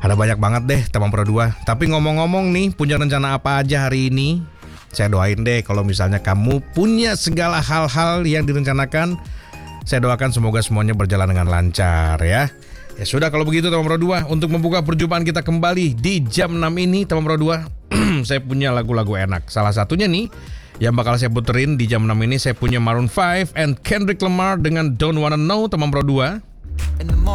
Ada banyak banget deh teman Pro 2. Tapi ngomong-ngomong nih, punya rencana apa aja hari ini? Saya doain deh kalau misalnya kamu punya segala hal-hal yang direncanakan. Saya doakan semoga semuanya berjalan dengan lancar ya. Ya sudah kalau begitu teman Pro 2, untuk membuka perjumpaan kita kembali di jam 6 ini teman Pro 2, saya punya lagu-lagu enak. Salah satunya nih yang bakal saya puterin di jam 6 ini, saya punya Maroon 5 and Kendrick Lamar dengan Don't Wanna Know teman Pro 2.